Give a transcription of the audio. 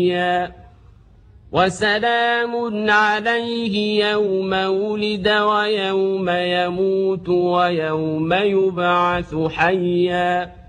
وسلام عليه يوم ولد ويوم يموت ويوم يبعث حيا